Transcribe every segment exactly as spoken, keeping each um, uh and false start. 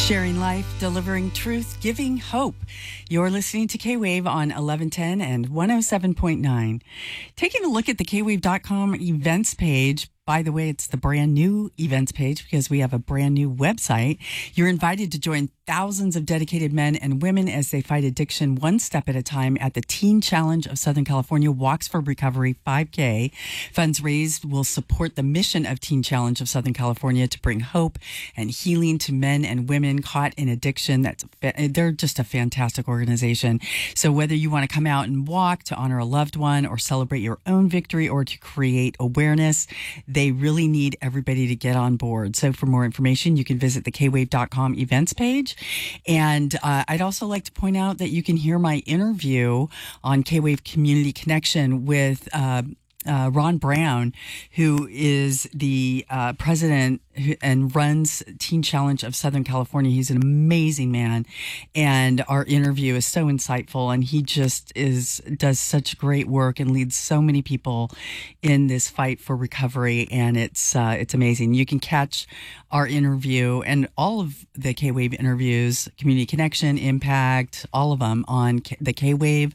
Sharing life, delivering truth, giving hope. You're listening to K-Wave on eleven ten and one oh seven point nine. Taking a look at the K wave dot com events page. By the way, it's the brand new events page because we have a brand new website. You're invited to join thousands of dedicated men and women as they fight addiction one step at a time at the Teen Challenge of Southern California Walks for Recovery five K. Funds raised will support the mission of Teen Challenge of Southern California to bring hope and healing to men and women caught in addiction. That's they're just a fantastic organization. So whether you want to come out and walk to honor a loved one or celebrate your own victory or to create awareness, they really need everybody to get on board. So for more information, you can visit the K wave dot com events page. And uh, I'd also like to point out that you can hear my interview on K-Wave Community Connection with uh, uh, Ron Brown, who is the uh, president and runs Teen Challenge of Southern California. He's an amazing man, and our interview is so insightful, and he just is does such great work and leads so many people in this fight for recovery, and it's uh, it's amazing. You can catch our interview and all of the K-Wave interviews, Community Connection, Impact, all of them on K- the K-Wave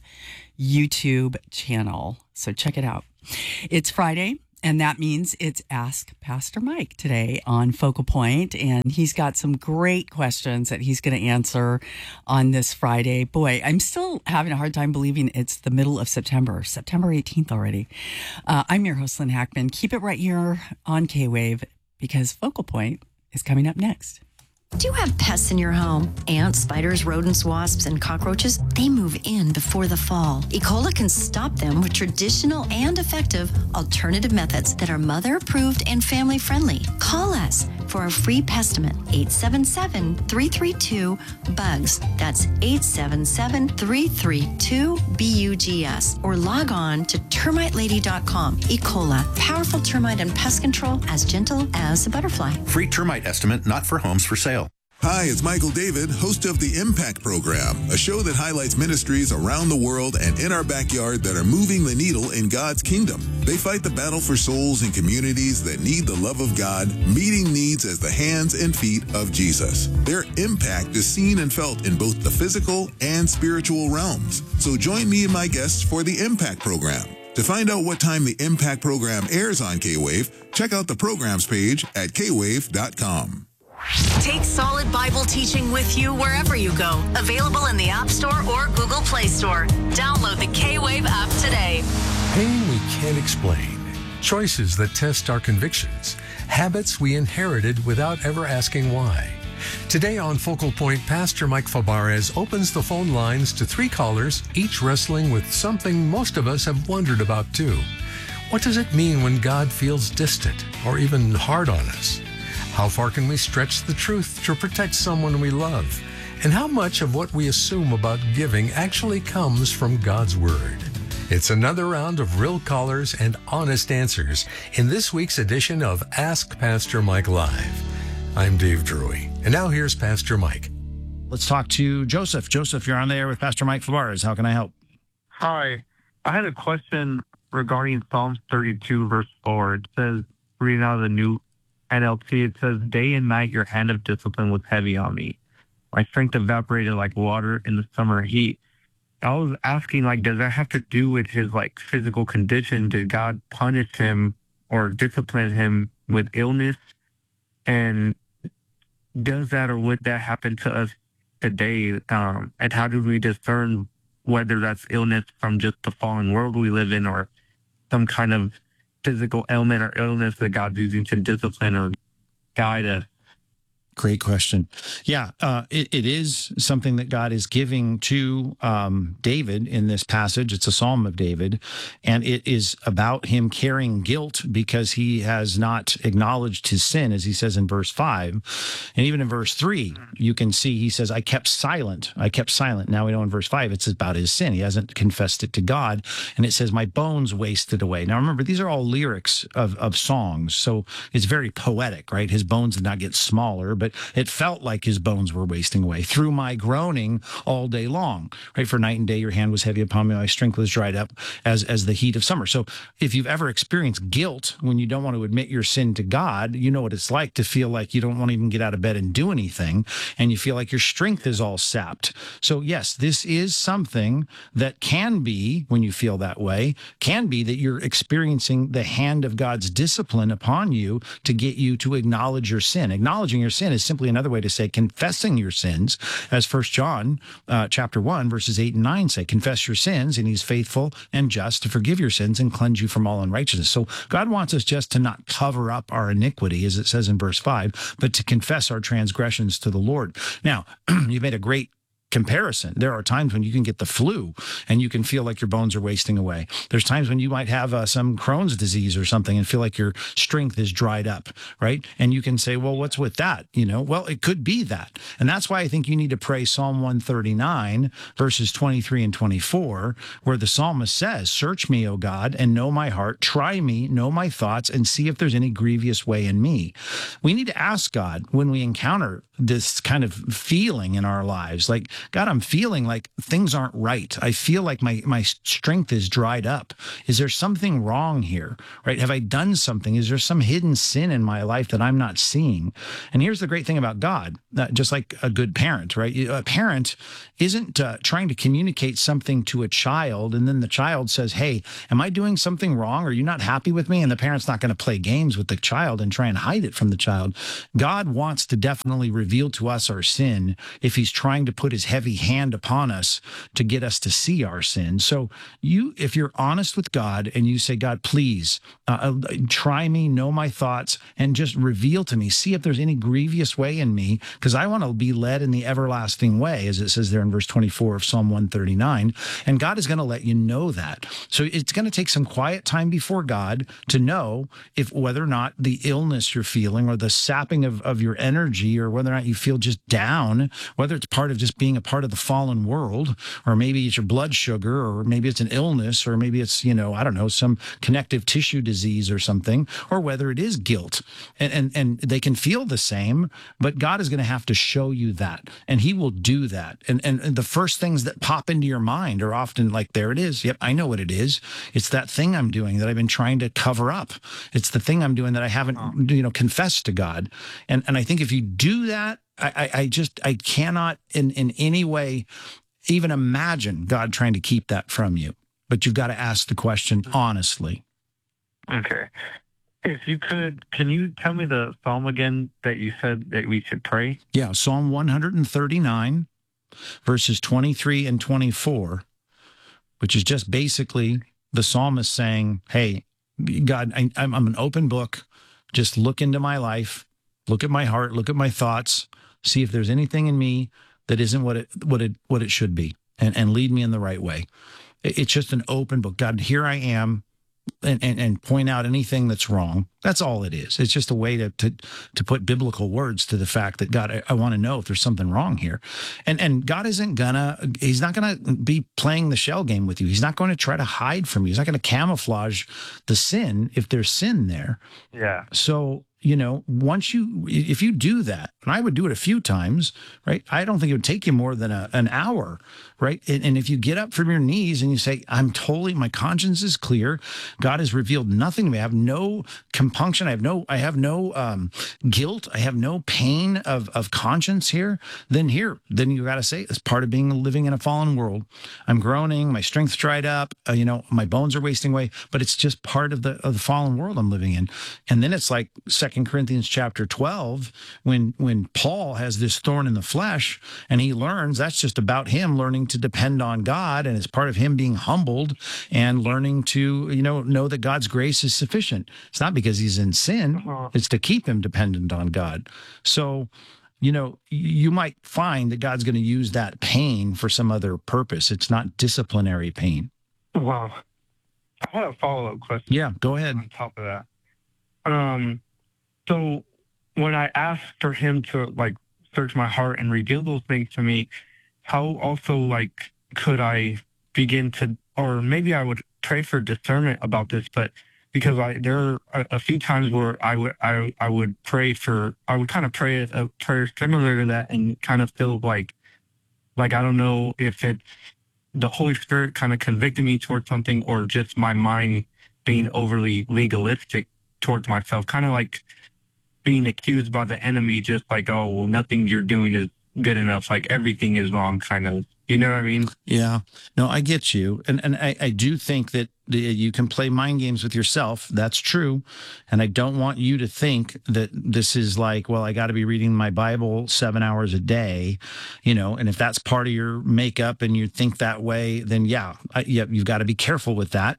YouTube channel. So check it out. It's Friday, and that means it's Ask Pastor Mike today on Focal Point, and he's got some great questions that he's going to answer on this Friday. Boy, I'm still having a hard time believing it's the middle of September, September eighteenth already. Uh, I'm your host, Lynn Hackman. Keep it right here on K-Wave because Focal Point is coming up next. Do you have pests in your home? Ants, spiders, rodents, wasps, and cockroaches? They move in before the fall. Ecola can stop them with traditional and effective alternative methods that are mother-approved and family-friendly. Call us for a free pestimate, eight seven seven, three three two, B U G S. That's eight seven seven, three three two, B U G S. Or log on to termite lady dot com. Ecola, powerful termite and pest control as gentle as a butterfly. Free termite estimate not for homes for sale. Hi, it's Michael David, host of the Impact Program, a show that highlights ministries around the world and in our backyard that are moving the needle in God's kingdom. They fight the battle for souls in communities that need the love of God, meeting needs as the hands and feet of Jesus. Their impact is seen and felt in both the physical and spiritual realms. So join me and my guests for the Impact Program. To find out what time the Impact Program airs on K-Wave, check out the programs page at K wave dot com. Take solid Bible teaching with you wherever you go. Available in the App Store or Google Play Store. Download the K-Wave app today. Pain we can't explain. Choices that test our convictions. Habits we inherited without ever asking why. Today on Focal Point, Pastor Mike Fabarez opens the phone lines to three callers, each wrestling with something most of us have wondered about too. What does it mean when God feels distant or even hard on us? How far can we stretch the truth to protect someone we love? And how much of what we assume about giving actually comes from God's Word? It's another round of real callers and honest answers in this week's edition of Ask Pastor Mike Live. I'm Dave Drury, and now here's Pastor Mike. Let's talk to Joseph. Joseph, you're on the air with Pastor Mike Fabarez. How can I help? Hi. I had a question regarding Psalms thirty-two, verse four. It says, reading out of the new N L T, it says, day and night your hand of discipline was heavy on me. My strength evaporated like water in the summer heat. I was asking, like, does that have to do with his, like, physical condition? Did God punish him or discipline him with illness? And does that or would that happen to us today? Um, and how do we discern whether that's illness from just the fallen world we live in or some kind of physical ailment or illness that God's using to discipline or guide us? Great question. Yeah, uh, it, it is something that God is giving to um, David in this passage. It's a Psalm of David, and it is about him carrying guilt because he has not acknowledged his sin, as he says in verse five. And even in verse three, you can see he says, I kept silent. I kept silent. Now we know in verse five, it's about his sin. He hasn't confessed it to God. And it says, my bones wasted away. Now remember, these are all lyrics of, of songs, so it's very poetic, right? His bones did not get smaller, but it felt like his bones were wasting away through my groaning all day long, right? For night and day, your hand was heavy upon me. My strength was dried up as, as the heat of summer. So if you've ever experienced guilt when you don't want to admit your sin to God, you know what it's like to feel like you don't want to even get out of bed and do anything. And you feel like your strength is all sapped. So yes, this is something that can be, when you feel that way, can be that you're experiencing the hand of God's discipline upon you to get you to acknowledge your sin. Acknowledging your sin is simply another way to say confessing your sins, as First John uh, chapter one, verses eight and nine say, confess your sins, and he's faithful and just to forgive your sins and cleanse you from all unrighteousness. So God wants us just to not cover up our iniquity, as it says in verse five, but to confess our transgressions to the Lord. Now, you've made a great comparison. There are times when you can get the flu and you can feel like your bones are wasting away. There's times when you might have uh, some Crohn's disease or something and feel like your strength is dried up, right? And you can say, well, what's with that? You know, well, it could be that. And that's why I think you need to pray Psalm one thirty-nine, verses twenty-three and twenty-four, where the psalmist says, search me, O God, and know my heart. Try me, know my thoughts, and see if there's any grievous way in me. We need to ask God when we encounter this kind of feeling in our lives, like, God, I'm feeling like things aren't right. I feel like my, my strength is dried up. Is there something wrong here, right? Have I done something? Is there some hidden sin in my life that I'm not seeing? And here's the great thing about God, uh, just like a good parent, right? A parent isn't uh, trying to communicate something to a child, and then the child says, hey, am I doing something wrong? Are you not happy with me? And the parent's not going to play games with the child and try and hide it from the child. God wants to definitely reveal to us our sin if he's trying to put his heavy hand upon us to get us to see our sin. So you, if you're honest with God and you say, God, please uh, try me, know my thoughts, and just reveal to me, see if there's any grievous way in me, because I want to be led in the everlasting way, as it says there in verse twenty-four of Psalm one thirty-nine. And God is going to let you know that. So it's going to take some quiet time before God to know if whether or not the illness you're feeling or the sapping of, of your energy, or whether or not you feel just down, whether it's part of just being a part of the fallen world, or maybe it's your blood sugar, or maybe it's an illness, or maybe it's, you know, I don't know, some connective tissue disease or something, or whether it is guilt. And, and, and they can feel the same, but God is going to have to show you that, and he will do that. And, and, and the first things that pop into your mind are often like, there it is. Yep, I know what it is. It's that thing I'm doing that I've been trying to cover up. It's the thing I'm doing that I haven't, you know, confessed to God. And, and I think if you do that, I, I just, I cannot in, in any way even imagine God trying to keep that from you. But you've got to ask the question honestly. Okay. If you could, can you tell me the psalm again that you said that we should pray? Yeah, Psalm one thirty-nine, verses twenty-three and twenty-four, which is just basically the psalmist saying, hey, God, I, I'm, I'm an open book. Just look into my life. Look at my heart. Look at my thoughts. See if there's anything in me that isn't what it what it what it should be, and, and lead me in the right way. It's just an open book. God, here I am, and, and, and point out anything that's wrong. That's all it is. It's just a way to to to put biblical words to the fact that, God, I, I want to know if there's something wrong here. And and God isn't gonna, he's not gonna be playing the shell game with you. He's not going to try to hide from you. He's not going to camouflage the sin if there's sin there. Yeah. So, you know, once you, if you do that, and I would do it a few times, right? I don't think it would take you more than a, an hour, right? And, and if you get up from your knees and you say, I'm totally, my conscience is clear. God has revealed nothing to me. I have no compunction. I have no, I have no um, guilt. I have no pain of, of conscience here. Then here, then you got to say, it's part of being living in a fallen world. I'm groaning. My strength's dried up. Uh, you know, my bones are wasting away, but it's just part of the, of the fallen world I'm living in. And then it's like Second Corinthians chapter twelve, when when Paul has this thorn in the flesh, and he learns that's just about him learning to depend on God, and it's part of him being humbled and learning to, you know, know that God's grace is sufficient. It's not because he's in sin, uh-huh. It's to keep him dependent on God. So, you know, you might find that God's going to use that pain for some other purpose. It's not disciplinary pain. Wow. I had a follow-up question. Yeah, go ahead. On top of that. Um, so when I asked for him to, like, search my heart and reveal those things to me, how also, like, could I begin to, or maybe I would pray for discernment about this, but because I there are a, a few times where I would I I would pray for I would kind of pray a prayer similar to that and kind of feel like like I don't know if it's the Holy Spirit kind of convicted me towards something or just my mind being overly legalistic towards myself, kind of like being accused by the enemy, just like, oh, well, nothing you're doing is good enough, like everything is wrong, kind of. You know what I mean? Yeah. No, I get you. And and I, I do think that the, you can play mind games with yourself. That's true. And I don't want you to think that this is like, well, I got to be reading my Bible seven hours a day, you know, and if that's part of your makeup and you think that way, then yeah, I, yeah you've got to be careful with that.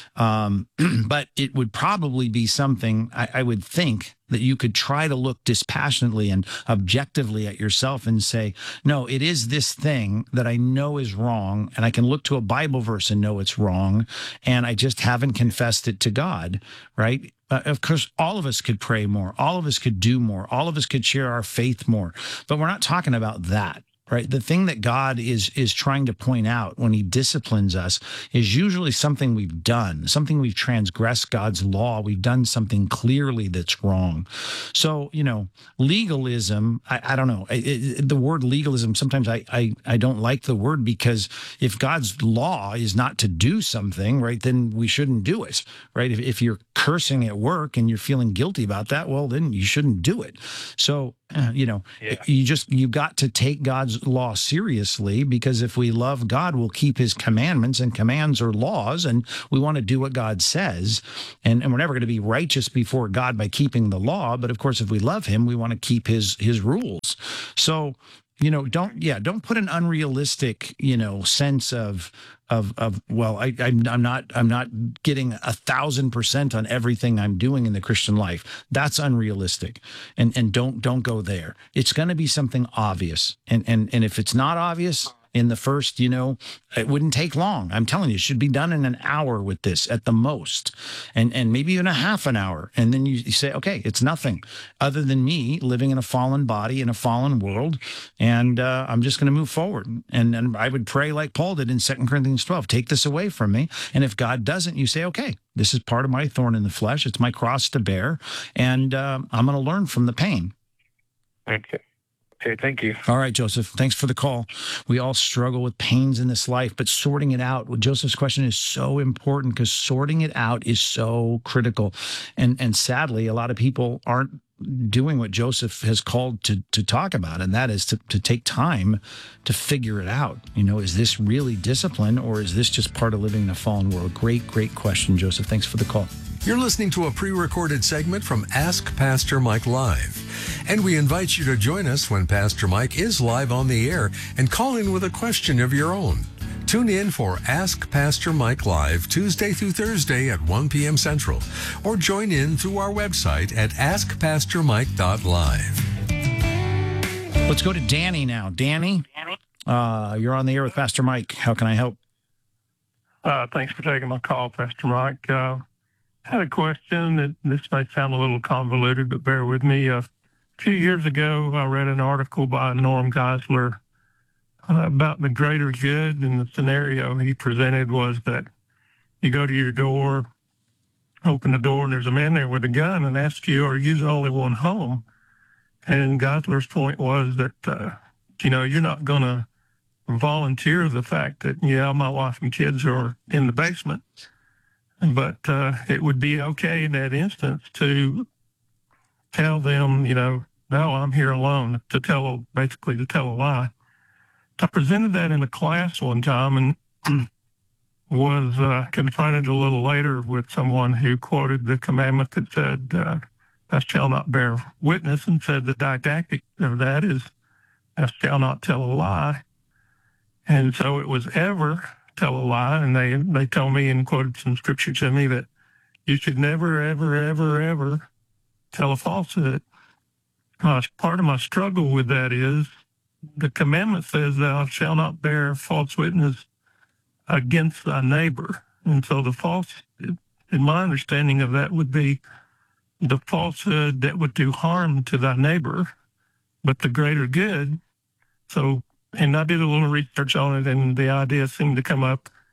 Um, but it would probably be something I, I would think that you could try to look dispassionately and objectively at yourself and say, no, it is this thing that I know is wrong, and I can look to a Bible verse and know it's wrong, and I just haven't confessed it to God, right? Uh, of course, all of us could pray more. All of us could do more. All of us could share our faith more. But we're not talking about that. Right. The thing that God is is trying to point out when he disciplines us is usually something we've done, something we've transgressed God's law. We've done something clearly that's wrong. So, you know, legalism, I, I don't know. It, it, the word legalism, sometimes I, I, I don't like the word, because if God's law is not to do something, right, then we shouldn't do it. Right. If, if you're cursing at work and you're feeling guilty about that, well, then you shouldn't do it. So, uh, you know, yeah. you just you got to take God's law seriously, because if we love God, we'll keep his commandments, and commands are laws, and we want to do what God says. And, and we're never going to be righteous before God by keeping the law. But of course, if we love him, we want to keep his his rules. So, you know, don't, yeah, don't put an unrealistic, you know, sense of, of, of, well, I, I'm, I'm not, I'm not getting a thousand percent on everything I'm doing in the Christian life. That's unrealistic. And, and don't, don't go there. It's going to be something obvious. And, and, and if it's not obvious in the first, you know, it wouldn't take long. I'm telling you, it should be done in an hour with this at the most, and and maybe even a half an hour. And then you, you say, okay, it's nothing other than me living in a fallen body in a fallen world, and uh, I'm just going to move forward. And, and I would pray like Paul did in Second Corinthians twelve, take this away from me. And if God doesn't, you say, okay, this is part of my thorn in the flesh. It's my cross to bear, and uh, I'm going to learn from the pain. Okay. Okay, thank you. All right, Joseph, thanks for the call. We all struggle with pains in this life, but sorting it out, well, Joseph's question is so important, because sorting it out is so critical. And and sadly, a lot of people aren't doing what Joseph has called to to talk about, and that is to, to take time to figure it out. You know, is this really discipline, or is this just part of living in a fallen world? Great, great question, Joseph. Thanks for the call. You're listening to a pre-recorded segment from Ask Pastor Mike Live. And we invite you to join us when Pastor Mike is live on the air and call in with a question of your own. Tune in for Ask Pastor Mike Live Tuesday through Thursday at one p.m. Central, or join in through our website at ask pastor mike dot live. Let's go to Danny now. Danny, uh, you're on the air with Pastor Mike. How can I help? Uh, thanks for taking my call, Pastor Mike. Uh, I had a question that this may sound a little convoluted, but bear with me. Uh, a few years ago, I read an article by Norm Geisler uh, about the greater good, and the scenario he presented was that you go to your door, open the door, and there's a man there with a gun and asks you, are you the only one home? And Geisler's point was that, uh, you know, you're not going to volunteer the fact that, yeah, my wife and kids are in the basement. But uh, it would be okay in that instance to tell them, you know, no, I'm here alone, to tell, basically to tell a lie. I presented that in a class one time and was uh, confronted a little later with someone who quoted the commandment that said, uh, thou shalt not bear witness, and said the didactic of that is, thou shalt not tell a lie. And so it was ever tell a lie, and they they told me and quoted some scripture to me that you should never, ever, ever, ever tell a falsehood. Uh, part of my struggle with that is the commandment says thou shalt not bear false witness against thy neighbor. And so the false, in my understanding of that, would be the falsehood that would do harm to thy neighbor, but the greater good. So, and I did a little research on it, and the idea seemed to come up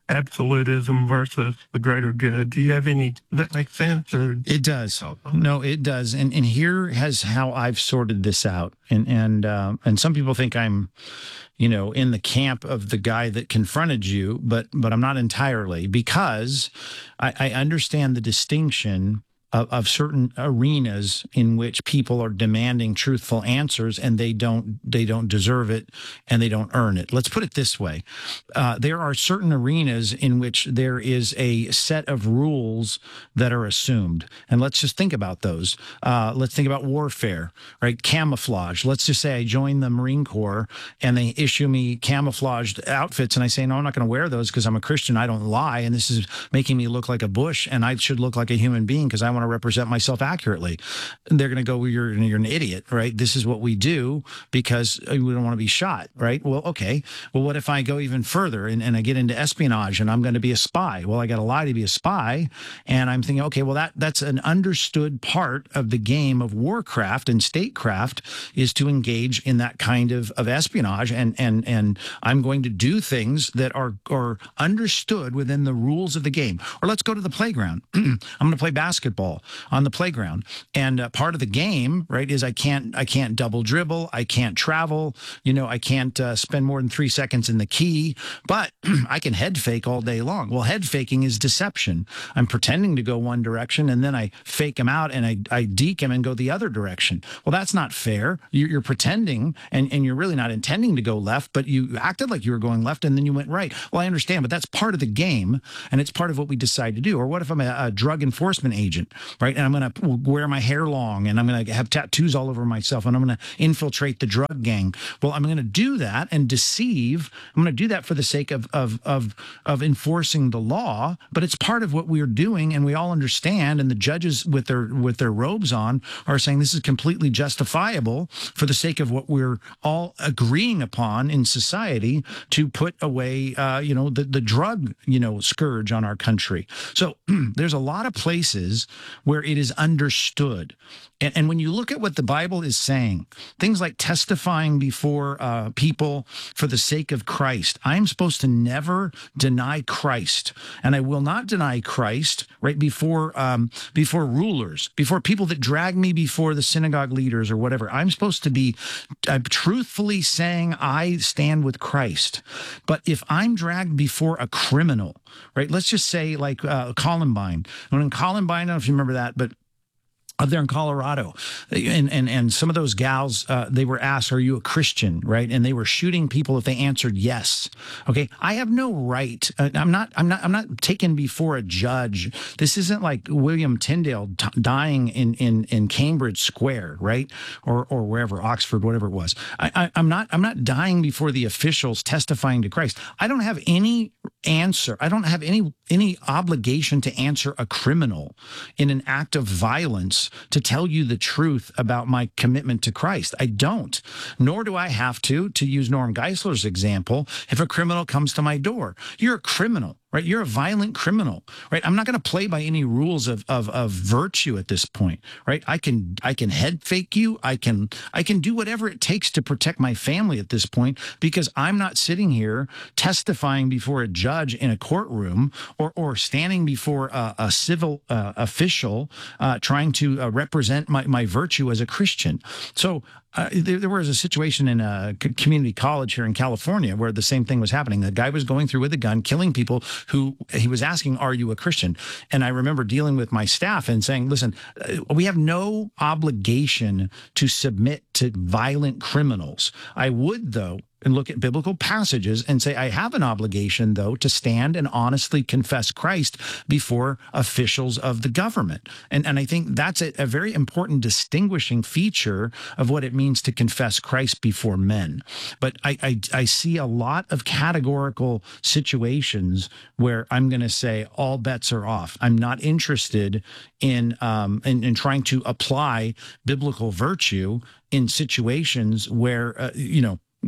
absolutism versus the greater good. Do you have any, does that make sense? Or It does. No, it does. And and here has how I've sorted this out. And and uh, and some people think I'm, you know, in the camp of the guy that confronted you, but but I'm not entirely, because I, I understand the distinction Of, of certain arenas in which people are demanding truthful answers, and they don't they don't deserve it and they don't earn it. Let's put it this way: uh, there are certain arenas in which there is a set of rules that are assumed, and let's just think about those. Uh, let's think about warfare, right? Camouflage. Let's just say I join the Marine Corps and they issue me camouflaged outfits, and I say, no, I'm not going to wear those because I'm a Christian. I don't lie, and this is making me look like a bush, and I should look like a human being because I want to represent myself accurately. And they're going to go, well, you're, you're an idiot, right? This is what we do because we don't want to be shot, right? Well, okay. Well, what if I go even further and, and I get into espionage and I'm going to be a spy? Well, I got to lie to be a spy. And I'm thinking, okay, well, that that's an understood part of the game of warcraft and statecraft, is to engage in that kind of, of espionage. And, and, and I'm going to do things that are, are understood within the rules of the game. Or let's go to the playground. I'm going to play basketball on the playground, and uh, part of the game, right, is I can't I can't double dribble, I can't travel, you know, I can't uh, spend more than three seconds in the key, but I can head fake all day long. Well, head faking is deception. I'm pretending to go one direction, and then I fake him out, and I I deke him and go the other direction. Well, that's not fair. You're, you're pretending, and and you're really not intending to go left, but you acted like you were going left, and then you went right. Well, I understand, but that's part of the game, and it's part of what we decide to do. Or what if I'm a, a drug enforcement agent? Right. And I'm going to wear my hair long, and I'm going to have tattoos all over myself, and I'm going to infiltrate the drug gang. Well, I'm going to do that and deceive. I'm going to do that for the sake of, of, of, of enforcing the law. But it's part of what we're doing. And we all understand. And the judges with their with their robes on are saying this is completely justifiable for the sake of what we're all agreeing upon in society, to put away, uh, you know, the, the drug, you know, scourge on our country. So there's a lot of places where it is understood. And, and when you look at what the Bible is saying, things like testifying before uh, people for the sake of Christ, I'm supposed to never deny Christ. And I will not deny Christ, right, before um, before rulers, before people that drag me before the synagogue leaders or whatever. I'm supposed to be uh, truthfully saying I stand with Christ. But if I'm dragged before a criminal, right, let's just say like uh, Columbine. When in Columbine, I don't know if you remember that, but up there in Colorado, and and and some of those gals, uh, they were asked, "Are you a Christian?" Right, and they were shooting people if they answered yes. Okay, I have no right. Uh, I'm not. I'm not. I'm not taken before a judge. This isn't like William Tyndale t- dying in in in Cambridge Square, right, or or wherever, Oxford, whatever it was. I, I, I'm not. I'm not dying before the officials testifying to Christ. I don't have any answer. I don't have any any obligation to answer a criminal in an act of violence to tell you the truth about my commitment to Christ. I don't, nor do I have to, to use Norm Geisler's example, if a criminal comes to my door. You're a criminal, right? You're a violent criminal, right? I'm not going to play by any rules of, of, of virtue at this point, right? I can, I can head fake you. I can, I can do whatever it takes to protect my family at this point, because I'm not sitting here testifying before a judge in a courtroom, or, or standing before a, a civil uh, official uh, trying to uh, represent my, my virtue as a Christian. So Uh, there, there was a situation in a community college here in California where the same thing was happening. The guy was going through with a gun, killing people who he was asking, "Are you a Christian?" And I remember dealing with my staff and saying, listen, we have no obligation to submit to violent criminals. I would, though, and look at biblical passages and say, I have an obligation, though, to stand and honestly confess Christ before officials of the government. And, and I think that's a, a very important distinguishing feature of what it means to confess Christ before men. But I, I, I see a lot of categorical situations where I'm going to say all bets are off. I'm not interested in, um, in, in trying to apply biblical virtue in situations where, uh, you know,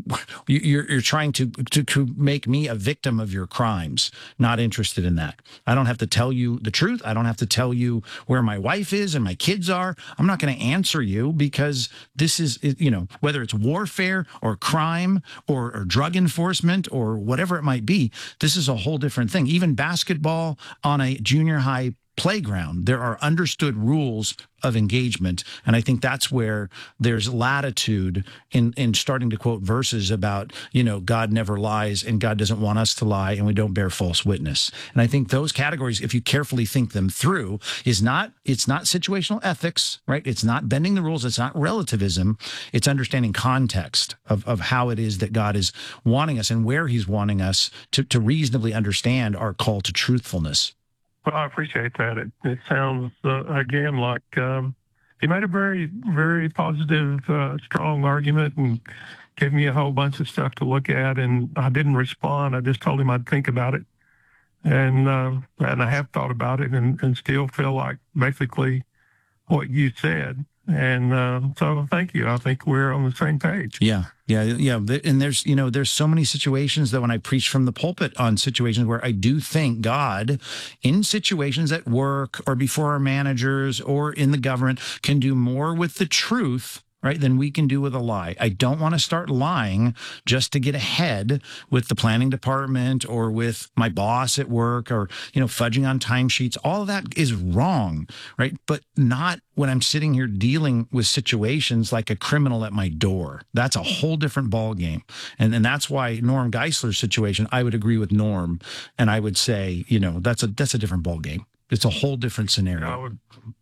you're, you're trying to, to, to make me a victim of your crimes. Not interested in that. I don't have to tell you the truth. I don't have to tell you where my wife is and my kids are. I'm not going to answer you because this is, you know, whether it's warfare or crime or, or drug enforcement or whatever it might be, this is a whole different thing. Even basketball on a junior high playground, there are understood rules of engagement. And I think that's where there's latitude in, in starting to quote verses about, you know, God never lies and God doesn't want us to lie and we don't bear false witness. And I think those categories, if you carefully think them through, is not, it's not situational ethics, right? It's not bending the rules. It's not relativism. It's understanding context of, of how it is that God is wanting us and where he's wanting us to, to reasonably understand our call to truthfulness. Well, I appreciate that. It, it sounds, uh, again, like um, he made a very, very positive, uh, strong argument and gave me a whole bunch of stuff to look at. And I didn't respond. I just told him I'd think about it. And uh, and I have thought about it and, and still feel like basically what you said. And uh, so thank you. I think we're on the same page. Yeah, yeah, yeah. And there's, you know, there's so many situations that when I preach from the pulpit on situations where I do think God, in situations at work or before our managers or in the government, can do more with the truth, right, than we can do with a lie. I don't want to start lying just to get ahead with the planning department or with my boss at work or, you know, fudging on timesheets. All of that is wrong, right? But not when I'm sitting here dealing with situations like a criminal at my door. That's a whole different ballgame. And, and that's why Norm Geisler's situation, I would agree with Norm. And I would say, you know, that's a, that's a different ballgame. It's a whole different scenario. I would,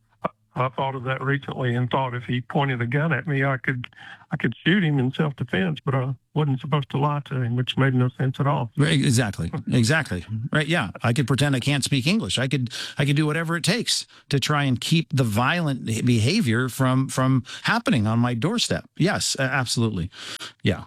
I thought of that recently and thought if he pointed a gun at me, I could I could shoot him in self-defense, but I wasn't supposed to lie to him, which made no sense at all. Right, exactly. Exactly. Right. Yeah. I could pretend I can't speak English. I could I could do whatever it takes to try and keep the violent behavior from from happening on my doorstep. Yes, absolutely. Yeah.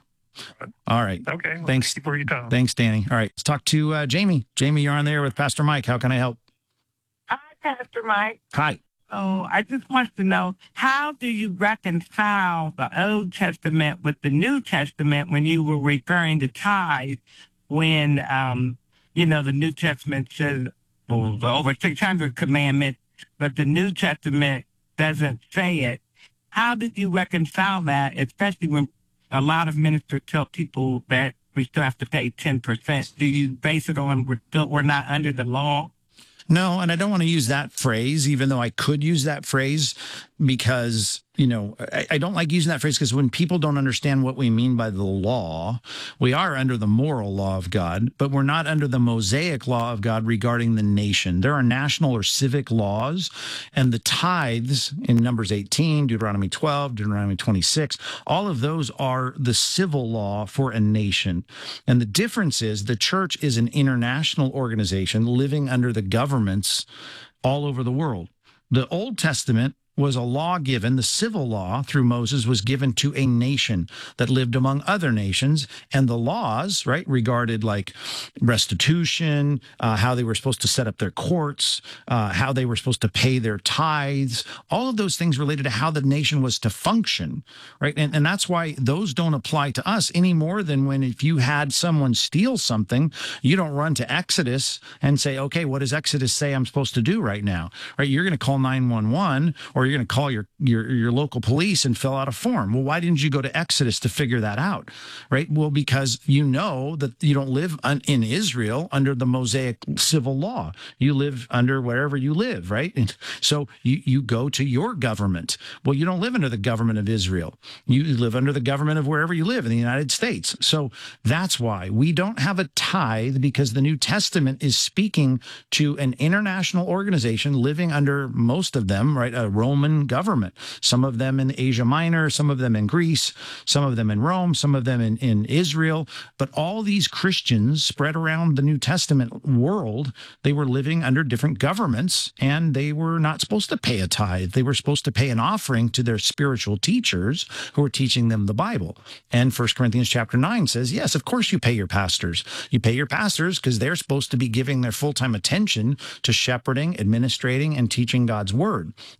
All right. Okay. Well, Thanks. Thank you for your time. Thanks, Danny. All right. Let's talk to uh, Jamie. Jamie, you're on there with Pastor Mike. How can I help? Hi, Pastor Mike. Hi. Oh, I just want to know, how do you reconcile the Old Testament with the New Testament when you were referring to tithes when, um, you know, the New Testament says oh, over six hundred commandments, but the New Testament doesn't say it? How did you reconcile that, especially when a lot of ministers tell people that we still have to pay ten percent? Do you base it on we're, still, we're not under the law? No, and I don't want to use that phrase, even though I could use that phrase because, you know, I, I don't like using that phrase because when people don't understand what we mean by the law, we are under the moral law of God, but we're not under the Mosaic law of God regarding the nation. There are national or civic laws, and the tithes in Numbers eighteen, Deuteronomy twelve, Deuteronomy twenty-six, all of those are the civil law for a nation. And the difference is the church is an international organization living under the governments all over the world. The Old Testament was a law given, the civil law through Moses was given to a nation that lived among other nations. And the laws, right, regarded like restitution, uh, how they were supposed to set up their courts, uh, how they were supposed to pay their tithes, all of those things related to how the nation was to function, right? And, and that's why those don't apply to us any more than when if you had someone steal something, you don't run to Exodus and say, okay, what does Exodus say I'm supposed to do right now, right? You're going to call nine one one or you're going to call your, your your local police and fill out a form. Well, why didn't you go to Exodus to figure that out, right? Well, because you know that you don't live un, in Israel under the Mosaic civil law. You live under wherever you live, right? And so you, you go to your government. Well, you don't live under the government of Israel. You live under the government of wherever you live in the United States. So that's why we don't have a tithe, because the New Testament is speaking to an international organization living under, most of them, right, a Roman government, some of them in Asia Minor, some of them in Greece, some of them in Rome, some of them in, in Israel. But all these Christians spread around the New Testament world, they were living under different governments, and they were not supposed to pay a tithe. They were supposed to pay an offering to their spiritual teachers who were teaching them the Bible. And First Corinthians chapter nine says, yes, of course you pay your pastors. You pay your pastors because they're supposed to be giving their full-time attention to shepherding, administrating, and teaching God's word. So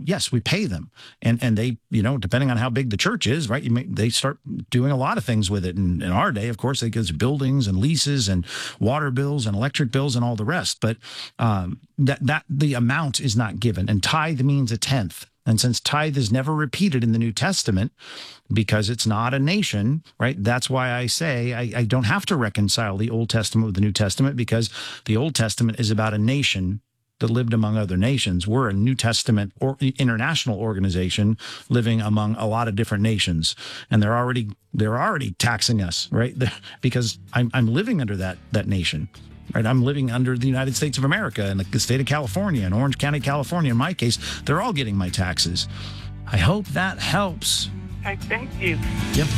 yes, we pay them, and and they, you know, depending on how big the church is, right? You may, they start doing a lot of things with it. And in our day, of course, they give buildings and leases and water bills and electric bills and all the rest. But um, that that the amount is not given, and tithe means a tenth. And since tithe is never repeated in the New Testament, because it's not a nation, right? That's why I say I, I don't have to reconcile the Old Testament with the New Testament, because the Old Testament is about a nation that lived among other nations. We're a New Testament or international organization living among a lot of different nations, and they're already they're already taxing us, right? Because I'm I'm living under that that nation. Right, I'm living under the United States of America and the state of California and Orange County, California. In my case, they're all getting my taxes. I hope that helps. Okay, thank you. Yep.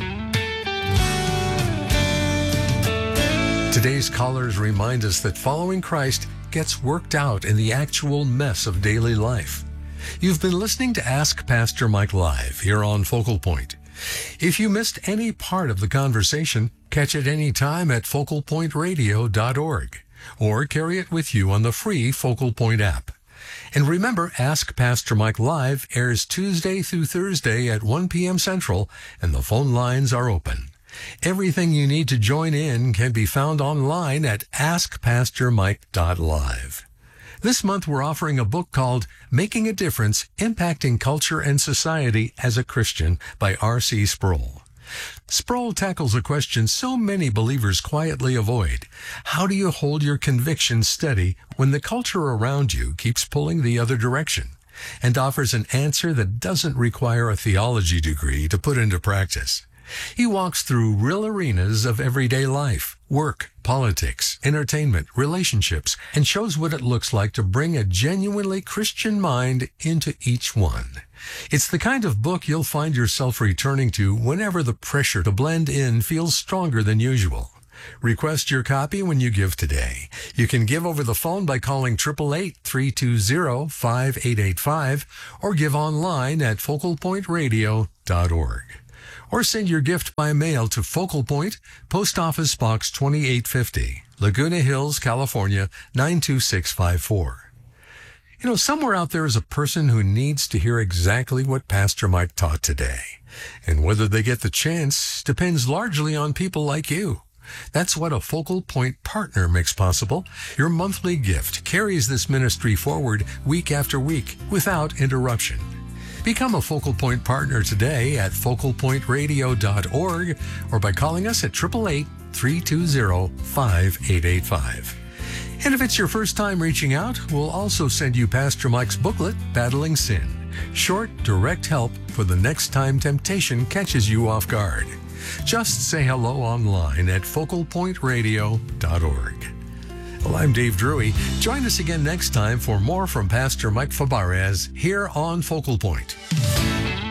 Today's callers remind us that following Christ gets worked out in the actual mess of daily life. You've been listening to Ask Pastor Mike Live here on Focal Point. If you missed any part of the conversation, catch it any time at focal point radio dot org or carry it with you on the free Focal Point app. And remember, Ask Pastor Mike Live airs Tuesday through Thursday at one p.m. Central, and the phone lines are open. Everything you need to join in can be found online at ask pastor mike dot live. This month, we're offering a book called Making a Difference, Impacting Culture and Society as a Christian by R C Sproul. Sproul tackles a question so many believers quietly avoid. How do you hold your conviction steady when the culture around you keeps pulling the other direction? And offers an answer that doesn't require a theology degree to put into practice. He walks through real arenas of everyday life, work, politics, entertainment, relationships, and shows what it looks like to bring a genuinely Christian mind into each one. It's the kind of book you'll find yourself returning to whenever the pressure to blend in feels stronger than usual. Request your copy when you give today. You can give over the phone by calling eight eight eight, three two zero, five eight eight five or give online at focal point radio dot org. Or send your gift by mail to Focal Point, Post Office Box twenty-eight fifty, Laguna Hills, California, nine two six five four. You know, somewhere out there is a person who needs to hear exactly what Pastor Mike taught today. And whether they get the chance depends largely on people like you. That's what a Focal Point partner makes possible. Your monthly gift carries this ministry forward week after week without interruption. Become a Focal Point partner today at focal point radio dot org or by calling us at eight eight eight, three two zero, five eight eight five. And if it's your first time reaching out, we'll also send you Pastor Mike's booklet, Battling Sin. Short, direct help for the next time temptation catches you off guard. Just say hello online at focal point radio dot org. Well, I'm Dave Drury. Join us again next time for more from Pastor Mike Fabarez here on Focal Point.